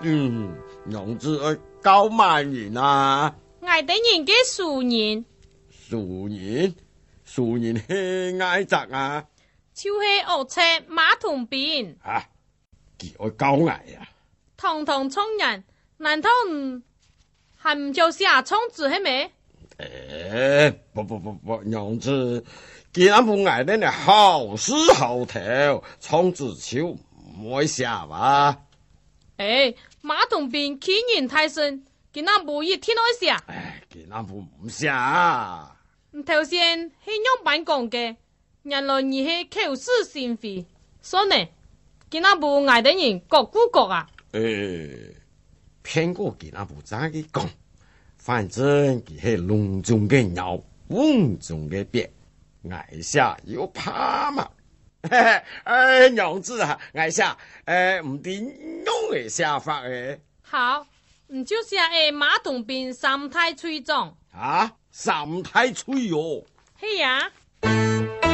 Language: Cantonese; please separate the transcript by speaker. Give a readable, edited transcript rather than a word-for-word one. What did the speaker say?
Speaker 1: 娘子爱教慢人啊。
Speaker 2: 爱得人嘅素人，
Speaker 1: 素人係爱宅啊。
Speaker 2: 就是學車馬同邊，
Speaker 1: 啊，佢愛教我啊。
Speaker 2: 堂堂聰人，難道還唔就是阿聰子係咪？
Speaker 1: 不，娘子，既然不愛恁嘅好事好頭，聰子就唔會寫吧？
Speaker 2: 馬同邊欺人太甚，既然無意聽我寫。
Speaker 1: 既然不唔寫。
Speaker 2: 頭先係樣板講嘅，原來你係口是心非，所以呢，既然不愛得人各顧各啊。
Speaker 1: 騙過既然不咋嘅講，反正佢係籠中嘅鳥，瓮中嘅鱉，愛寫又怕嘛。娘子啊，愛寫唔知用嘅寫法嘅。
Speaker 2: 好，唔就寫馬同邊三太吹狀。
Speaker 1: 啊，三太吹哦。
Speaker 2: 係呀。